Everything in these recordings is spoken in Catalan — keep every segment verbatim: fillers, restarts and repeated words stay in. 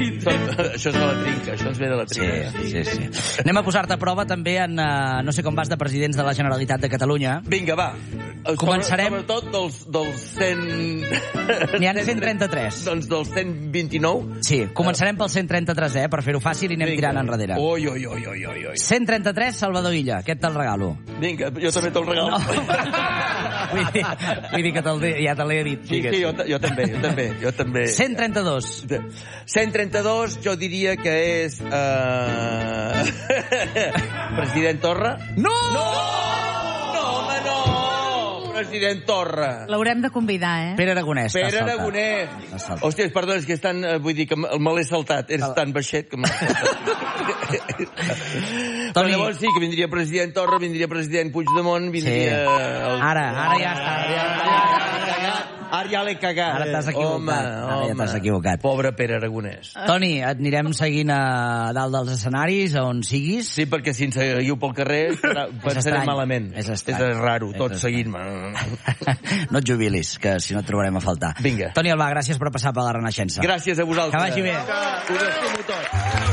Això és de la trinca, això ens ve de la trinca. Sí, sí, sí. Anem a posar-te a prova també en, uh, no sé com vas, de presidents de la Generalitat de Catalunya. Vinga, va. Començarem... Sobretot dels, dels cent... N'hi ha cent trenta-tres. Doncs dels cent vint-i-nou. Sí, començarem pel cent trenta-tres, eh, per fer-ho fàcil i anem Vinga. tirant enrere. Oi, oi, oi, oi, oi, oi. cent trenta-tres, Salvador Illa, aquest te'l regalo. Vinga, jo també te'l regalo. No. vull, dir, vull dir que te'l, ja te l'he dit. Sí, sí, jo, jo també, jo també, jo també. cent trenta-dos. cent trenta-dos, jo diria que és... Uh... President Torra? No! No! No, home, no! President Torra. L'haurem de convidar, eh? Pere Aragonès. Pere Aragonès. Hòstia, perdona, és que és tan... Vull dir que me l'he saltat. Eres tan baixet que me l'he saltat. Però llavors sí, que vindria president Torra, vindria president Puigdemont, vindria... Sí. Ara, ara ja està. Ja, ja, ja, ara ja l'he cagat. Ara t'has equivocat. Home, ara ja home. t'has equivocat. Pobre Pere Aragonès. Toni, et anirem seguint a dalt dels escenaris, a on siguis. Sí, perquè si ens seguiu pel carrer pensarem malament. És estrany. És raro, tot seguint-me. No et jubilis, que si no et trobarem a faltar. Vinga. Toni Albà, gràcies per passar per la Renaixença. Gràcies a vosaltres. Que vagi bé. Us estimo tots.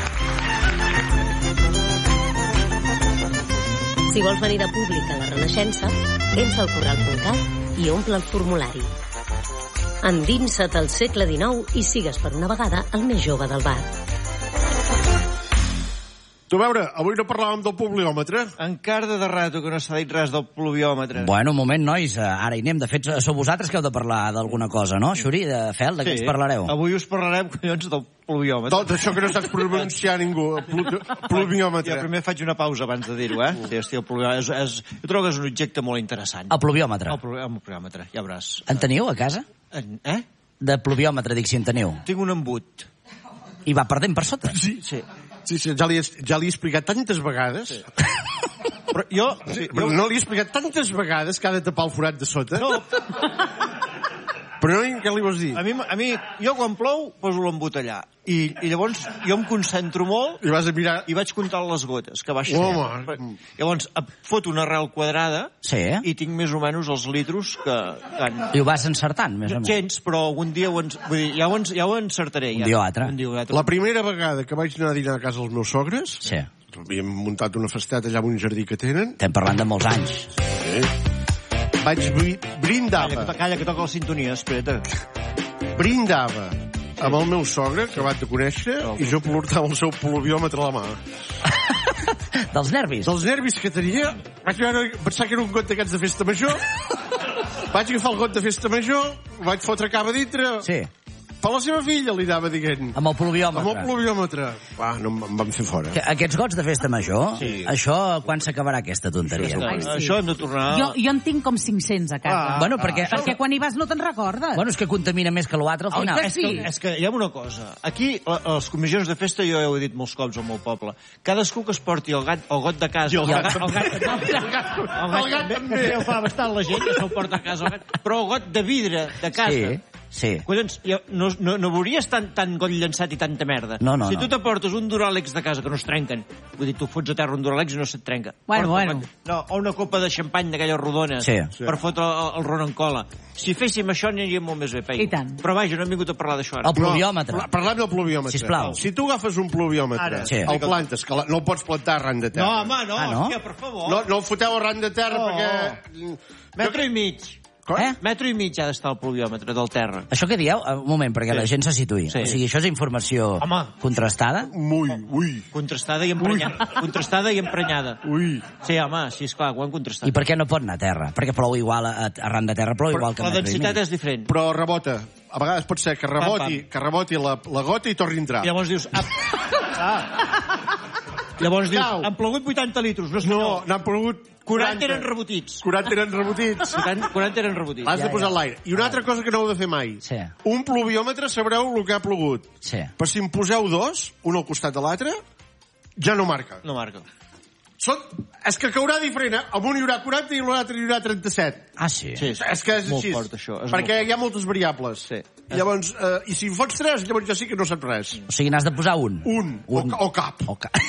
Si vols venir de públic a la Renaixença, entra al corral punt cat i omple el formulari. Endinsa't al segle dinou i sigues per una vegada el més jove del bar. Tu, a veure, avui no parlàvem del pluviòmetre. Encara de rato que no s'ha dit res del pluviòmetre. Bueno, un moment, nois, ara hi anem. De fet, sou vosaltres que heu de parlar d'alguna cosa, no? Xuri, de Fel, de què Sí. ens parlareu? Avui us parlarem, collons, del pluviòmetre. Tot això que no saps pronunciar ningú. Plu- Pluviòmetre. Jo primer faig una pausa abans de dir-ho, eh? Sí, hosti, el pluviòmetre és, és, jo trobo que és un objecte molt interessant. El pluviòmetre. El, pluvi- el pluviòmetre, ja veuràs. En teniu a casa? En, eh? De pluviòmetre, dic, si en teniu. Tinc un embut. I va perdent per sota? Sí, Sí. sí, sí ja, li he, ja li he explicat tantes vegades. Sí. Però jo... Sí, Però jo no li he explicat tantes vegades que ha de tapar el forat de sota. no, Però no, què li vols dir? a mi, a mi, jo quan plou poso l'embut allà. I, I llavors jo em concentro molt I vas a mirar... i vaig comptant les gotes que baixen. Home. Llavors em foto una arrel quadrada Sí, eh? i tinc més o menys els litros que... que I ho vas encertant, més o menys. gens, però algun dia ho, ens, vull dir, ja, ho, ens, ja ho encertaré. Un ja. dia o altre. Un dia o altre. La primera vegada que vaig anar a dinar a casa dels meus sogres, Sí. havíem muntat una festeta allà en un jardí que tenen, Estem parlant de molts anys. sí. vaig bri Calla, brindava, que, calla, que toca la sintonia, espera't. brindava amb el meu sogre, acabat de conèixer, i jo portava el seu pluviòmetre a la mà. Dels nervis. Dels nervis que tenia, vaig veure, pensar que era un got d'aquests de festa major, vaig agafar el got de festa major, ho vaig fotre cap a dintre, Sí, per la seva filla li anava dient, amb el pluviòmetre. amb el pluviòmetre. Va, no em em van fer fora. Que Aquests gots de festa major, sí. Això quan s'acabarà aquesta tonteria? Ai, sí. Això hem de tornar... Jo, jo en tinc com cinc-cents a casa. Ah, Bueno, perquè... Perquè quan hi vas no te'n recordes. Bueno, és que contamina més que l'altre al Oi final. que És sí? que, és que hi ha una cosa. Aquí, a a les comissions de festa, jo ho he dit molts cops al meu poble, cadascú que es porti el, gat, el got de casa... I el gat el gat, el gat, el gat, el gat també. Ja ho fa bastant la gent, que se'l porta a casa el gat. Però el got de vidre de casa... Sí, sí. Collons, jo, no, no, no veuries tant, tant got llançat i tanta merda. No, no, si no. tu t'aportes un Duralex de casa que no es trenquen, vull dir, tu fots a terra un Duralex i no se't trenca. Bueno, Porta- bueno. No, o una copa de xampany d'aquelles rodones Sí. per fotre el, el ron en cola. Si féssim això aniria molt més bé, Pei. I tant. Però vaja, no hem vingut a parlar d'això ara. El pluviòmetre. No, parlem del pluviòmetre. Sisplau. Si tu agafes un pluviòmetre, Ara. Sí. el plantes, que la, no el pots plantar arran de No, terra. home, no, Ah, no? hòstia, per favor. No, no el foteu arran de terra No. perquè... Metro i mig. Eh? Metro i mig ha d'estar el pluviòmetre del terra. Això que dieu, un moment, perquè Sí. la gent se situï. Sí. O sigui, això és informació Home. contrastada? Ui, ui, Contrastada i emprenyada. Contrastada i emprenyada. ui. Sí, home, sí, esclar, ho hem contrastat. I per què no pot anar a terra? Perquè plou igual a, a, arran de terra, plou igual que la metro i densitat mig. és diferent. Però rebota. A vegades pot ser que reboti, que reboti la, la gota i torni a entrar. I llavors dius... Ah, ah. Llavors dius, Cau. han plogut vuitanta litros, no No, senyor. n'han plogut quaranta eren rebotits. quaranta eren rebotits. quaranta eren rebotits. L'has de Ja, posar ja. a l'aire. I una altra cosa que no heu de fer mai. Sí. Un pluviòmetre sabreu el que ha plogut. Sí. Però si en poseu dos, un al costat de l'altre, ja no marca. No marca. Són, és que caurà diferent, eh? Amb un hi haurà quaranta i l'altre hi haurà trenta-set. Ah, sí? Sí, sí. És que és Molt així. fort, això, és Perquè molt hi ha moltes variables. Sí. I llavors, eh, i si en fots tres, llavors ja sí que no saps res. O sigui, n'has de posar un. Un, Un. O, o cap. O ca...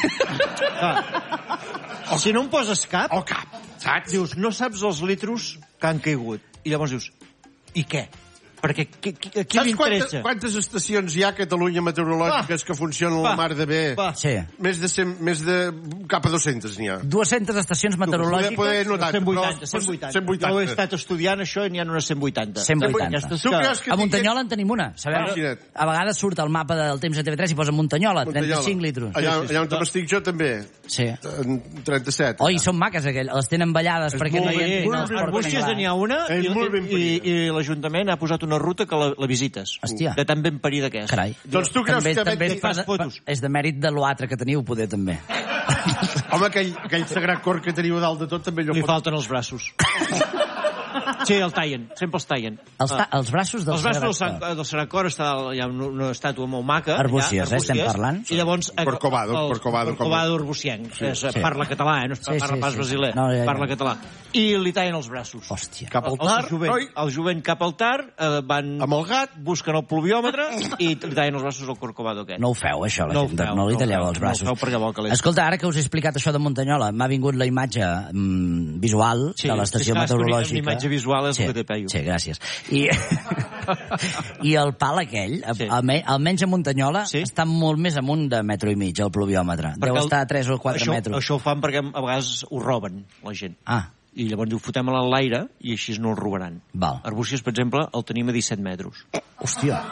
O si no en poses cap, O cap. Saps? dius, no saps els litros que han caigut. I llavors dius, i què? Perquè qui, qui, qui Saps quantes, m'interessa? quantes estacions hi ha a Catalunya meteorològiques Va. que funcionen Va. la mar de bé? Va. Sí. Més de, cent, més de cap a dos-centes n'hi ha. dues-centes estacions Poder, meteorològiques. poder notar, cent vuitanta, però- cent vuitanta. cent vuitanta. Jo he estat estudiant això i n'hi ha unes cent vuitanta. cent vuitanta. Aquestes Tu que- creus que A Muntanyola en tenim una. Sabeu? Imagina't. A vegades surt el mapa del temps de T V tres i posa Muntanyola, trenta-cinc litres. Allà, allà on estic jo també. Sí. En trenta-set. Oi, són maques, aquell. Les tenen ballades És perquè molt no hi ben- entrin molt els ben- A porten Arbúcies clar. n'hi ha una És i, molt ben i, parida. i l'Ajuntament ha posat una ruta que la, la visites. Hòstia. De tan ben parida que és. Carai. Doncs tu creus també, que també veig- és, per, fas fotos? és de mèrit de l'altre que teniu, poder, també. Home, aquell, aquell sagrat cor que teniu a dalt de tot també allò Li pot... falten els braços. Sí, el tallen, sempre els tallen. Els, ta els braços del Els braços del, Sagrat Sant, Cor. del Sant Cor està, hi ha una, una estàtua molt maca. Arbúcies, allà, eh, estem parlant? I llavors... eh, Corcovado, el- Corcovado, Corcovado arbucienc. Sí, és, sí. Parla català, eh? No Sí, parla sí, pas sí. brasiler. No, ja, ja. Parla català. I li tallen els braços. Hòstia. Cap al El, tar, el, jovent, oi? el jovent cap al tar, eh, van... Amb el gat. Busquen el pluviòmetre i li tallen els braços al Corcovado aquest. No ho feu, això, la No ho gent. feu, no li no ho talleu feu, els no ho braços. feu perquè vol que l'és. Escolta, ara que us he explicat això de Muntanyola, m'ha vingut la imatge mm, visual Sí, de l'estació és que has meteorològica. escollit una imatge visual, és sí, el que té peio. Sí, gràcies. I, I el pal aquell, Sí. alme- almenys a Muntanyola, Sí. està molt més amunt de metro i mig, el pluviòmetre. Deu Perquè el- estar a tres o quatre això, metres. Això ho fan perquè a vegades ho roben, la gent. Ah, I llavors ho fotem a l'aire i així no el robaran. val. Arbúcies, per exemple, el tenim a disset metres. Hòstia.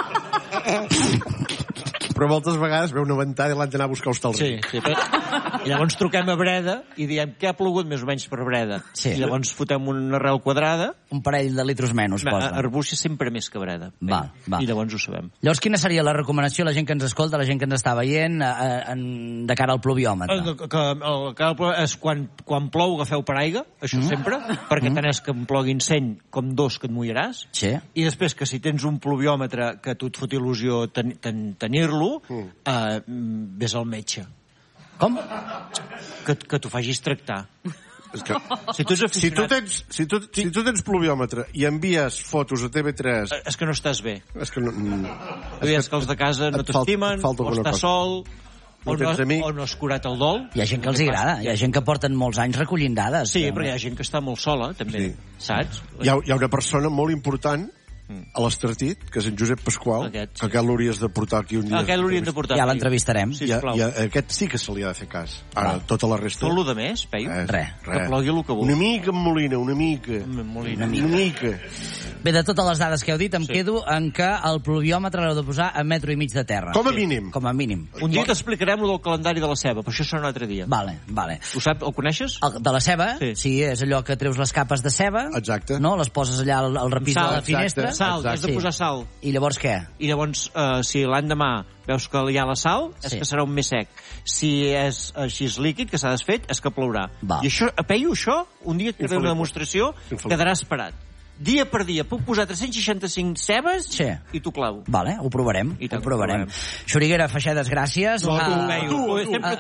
Però moltes vegades veu una ventada i l'han d'anar a buscar hostal Sí, ric. sí. Però... I llavors truquem a Breda i diem què ha plogut més o menys per Breda. Sí. I llavors fotem una arrel quadrada. Un parell de litros menys, posa. Arbúcies sempre més que Breda. Val, val. I llavors ho sabem. Llavors, quina seria la recomanació a la gent que ens escolta, a la gent que ens està veient, eh, en, de cara al pluviòmetre? El, que, el, que el, és quan, quan plou agafeu paraigua, això mm. sempre, perquè mm. tant és que em ploguin cent com dos que et mullaràs. Sí. I després que si tens un pluviòmetre que a tu et fot il·lusió ten, ten, tenir-lo, mm. eh, ves al metge. Com? Que, que t'ho facis tractar. És que, Si tu ets si, tu aficionat... tens, si, tu, si tu tens pluviòmetre i envies fotos a T V tres... eh, És que no estàs bé. És que no... mm, És que els de casa no et falta- t'estimen, et falta o alguna estàs cosa. sol, No o, no, tens amic. o no has curat el dol. Hi ha gent que els hi agrada, hi ha gent que porten molts anys recollint dades. Sí, que- però hi ha gent que està molt sola, també, Sí. saps? Hi ha, hi ha una persona molt important a l'Estartit, que és en Josep Pasqual, Aquest, sí. que aquest l'hauries de portar aquí un dia. Aquest l'hauríem de portar. Ja l'entrevistarem. Sí, I, a- sisplau. i a aquest sí que se li ha de fer cas. Ara, tota la resta... Tot el de més, Peyu? Eh, Res. Que plogui el que vulgui. Una mica en Molina, una mica. Molina. Una mica. Bé, de totes les dades que heu dit, em sí. quedo en que el pluviòmetre l'heu de posar a metro i mig de terra. Com a mínim. Com a mínim. Un dia t'explicarem el del calendari de la ceba, però això serà un altre dia. Vale, vale. Ho sap, el coneixes? El, de la ceba, sí. Sí. sí, és allò que treus les capes de ceba, Exacte. no? Les poses allà al, al repís Sal, de la exacte. finestra. Sal, Exacte. has de posar sal. I llavors què? I llavors, eh, si l'endemà veus que hi ha la sal, és Sí. que serà un més sec. Si és així és líquid, que s'ha desfet, és que plourà. Va. I això, a Peyu, això, un dia et faré una Infal·lible. demostració, Infal·lible. quedaràs parat. Dia per dia puc posar tres-cents seixanta-cinc cebes Sí. i t'ho clavo. Vale, ho provarem. I ho tant, provarem. ho provarem. Xuriguera, Feixedes, gràcies. No, tu, Ah, Peyu, tu, tu, tu. sempre